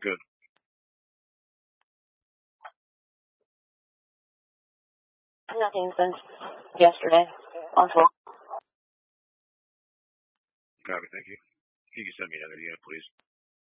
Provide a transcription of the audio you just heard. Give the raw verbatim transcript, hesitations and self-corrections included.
Good. Nothing since yesterday. On twelve. Copy, thank you. You can send me another unit, please.